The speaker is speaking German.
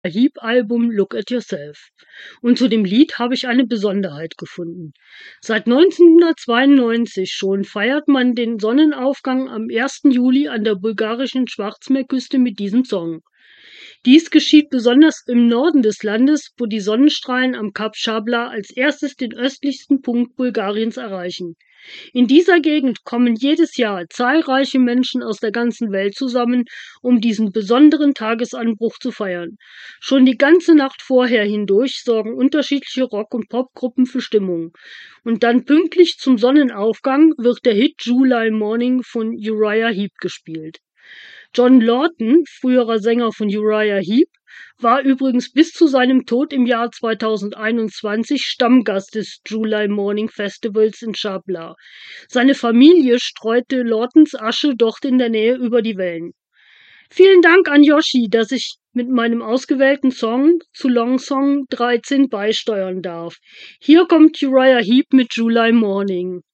Heap-Album Look at Yourself. Und zu dem Lied habe ich eine Besonderheit gefunden. Seit 1992 schon feiert man den Sonnenaufgang am 1. Juli an der bulgarischen Schwarzmeerküste mit diesem Song. Dies geschieht besonders im Norden des Landes, wo die Sonnenstrahlen am Kap Schabla als erstes den östlichsten Punkt Bulgariens erreichen. In dieser Gegend kommen jedes Jahr zahlreiche Menschen aus der ganzen Welt zusammen, um diesen besonderen Tagesanbruch zu feiern. Schon die ganze Nacht vorher hindurch sorgen unterschiedliche Rock- und Popgruppen für Stimmung. Und dann pünktlich zum Sonnenaufgang wird der Hit July Morning von Uriah Heep gespielt. John Lawton, früherer Sänger von Uriah Heep, war übrigens bis zu seinem Tod im Jahr 2021 Stammgast des July Morning Festivals in Schabla. Seine Familie streute Lawtons Asche dort in der Nähe über die Wellen. Vielen Dank an Yoshi, dass ich mit meinem ausgewählten Song zu Long Song 13 beisteuern darf. Hier kommt Uriah Heep mit July Morning.